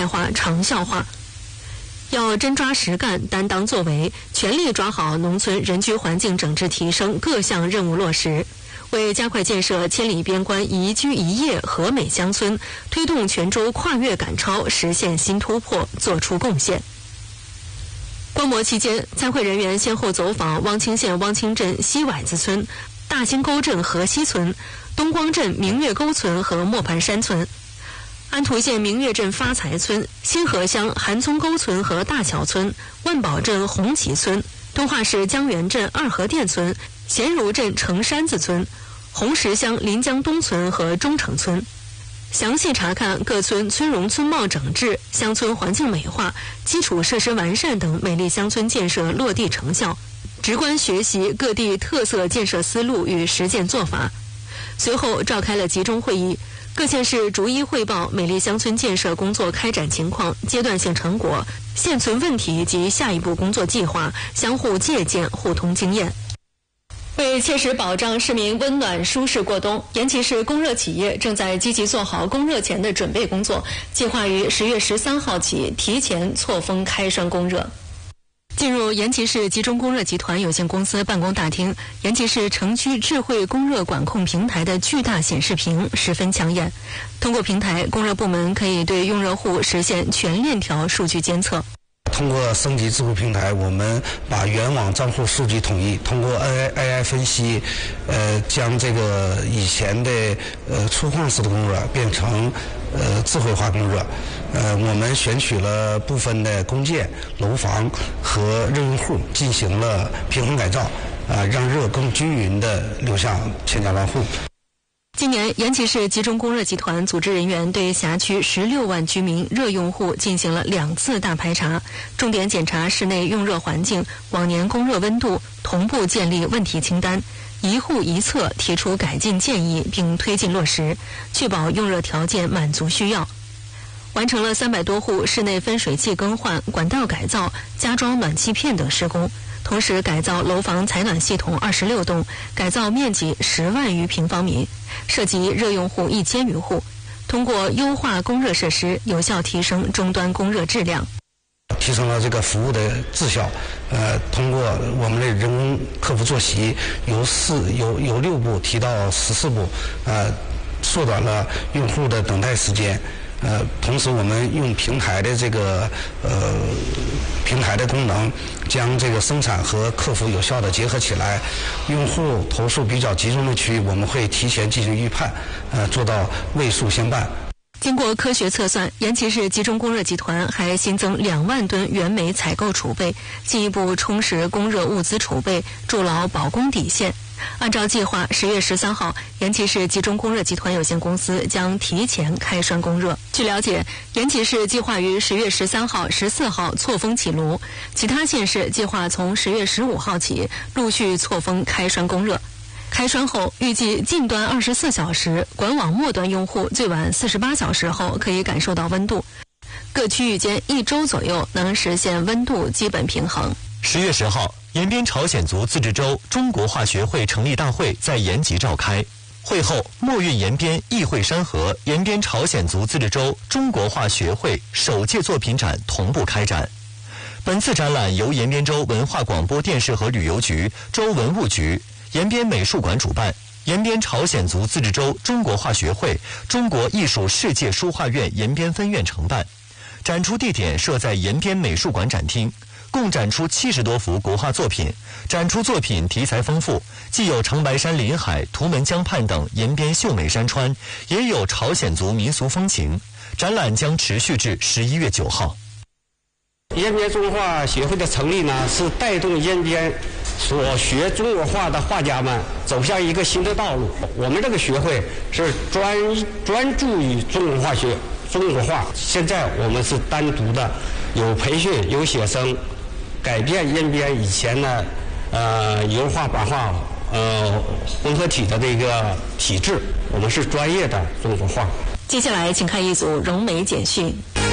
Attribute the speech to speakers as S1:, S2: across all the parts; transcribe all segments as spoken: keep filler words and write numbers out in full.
S1: 态化、长效化。要真抓实干，担当作为，全力抓好农村人居环境整治提升各项任务落实，为加快建设千里边关宜居宜业和美乡村，推动全州跨越赶超，实现新突破作出贡献。观摩期间，参会人员先后走访汪清县汪清镇西崴子村、大兴沟镇河西村、东光镇明月沟村和磨盘山村，安图县明月镇发财村、新河乡韩村沟村和大桥村、万宝镇红旗村、通化市江源镇二河店村、咸如镇城山子村、红石乡临江东村和中城村，详细查看各村村容村貌整治、乡村环境美化、基础设施完善等美丽乡村建设落地成效，直观学习各地特色建设思路与实践做法。随后召开了集中会议，各县市逐一汇报美丽乡村建设工作开展情况、阶段性成果、现存问题及下一步工作计划，相互借鉴、互通经验。为切实保障市民温暖舒适过冬，延吉市供热企业正在积极做好供热前的准备工作，计划于十月十三号起提前错峰开栓供热。进入延吉市集中供热集团有限公司办公大厅，延吉市城区智慧供热管控平台的巨大显示屏十分抢眼。通过平台，供热部门可以对用热户实现全链条数据监测。
S2: 通过升级智慧平台，我们把原网账户数据统一，通过 A I 分析，呃，将这个以前的呃粗放式的供热变成呃智慧化供热。呃，我们选取了部分的公建、楼房和热用户进行了平衡改造，啊、呃，让热更均匀地流向千家万户。
S1: 今年，延吉市集中供热集团组织人员对辖区十六万居民热用户进行了两次大排查，重点检查室内用热环境、往年供热温度，同步建立问题清单，一户一策提出改进建议，并推进落实，确保用热条件满足需要。完成了三百多户室内分水器更换、管道改造、加装暖气片等施工。同时改造楼房采暖系统二十六栋，改造面积十万余平方米，涉及热用户一千余户。通过优化供热设施，有效提升终端供热质量，
S2: 提升了这个服务的质效。呃，通过我们的人工客服坐席由四由由六步提到十四步，呃，缩短了用户的等待时间。呃，同时我们用平台的这个呃平台的功能，将这个生产和客服有效的结合起来。用户投诉比较集中的区域，我们会提前进行预判，呃，做到位数先办。
S1: 经过科学测算，延吉市集中供热集团还新增两万吨原煤采购储备，进一步充实供热物资储备，筑牢保供底线。按照计划，十月十三号，延吉市集中供热集团有限公司将提前开栓供热。据了解，延吉市计划于十月十三号、十四号错峰起炉，其他县市计划从十月十五号起陆续错峰开栓供热。开栓后，预计近端二十四小时，管网末端用户最晚四十八小时后可以感受到温度，各区域间一周左右能实现温度基本平衡。
S3: 十月十号，延边朝鲜族自治州中国化学会成立大会在延吉召开。会后，墨韵延边议会山河延边朝鲜族自治州中国化学会首届作品展同步开展。本次展览由延边州文化广播电视和旅游局、州文物局、延边美术馆主办，延边朝鲜族自治州中国化学会、中国艺术世界书画院延边分院承办。展出地点设在延边美术馆展厅，共展出七十多幅国画作品。展出作品题材丰富，既有长白山临海、图门江畔等延边秀美山川，也有朝鲜族民俗风情。展览将持续至十一月九号。
S4: 延边中国画学会的成立呢，是带动延边所学中国画的画家们走向一个新的道路。我们这个学会是专专注于中国画学、中国画。现在我们是单独的，有培训、有写生，改变延边以前呢，呃，油画、版画，呃，混合体的这个体制。我们是专业的中国画。
S1: 接下来，请看一组融媒简讯。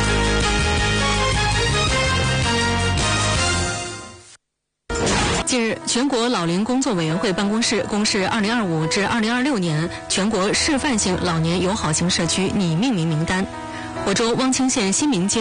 S1: 近日，全国老龄工作委员会办公室公示二零二五至二零二六年全国示范性老年友好型社区拟命名名单。我州汪清县新民街